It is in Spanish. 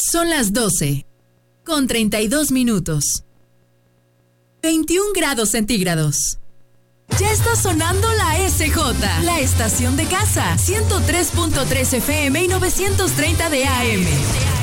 Son las 12, con 32 minutos. 21 grados centígrados. Ya está sonando la SJ, la estación de casa, 103.3 FM y 930 de AM.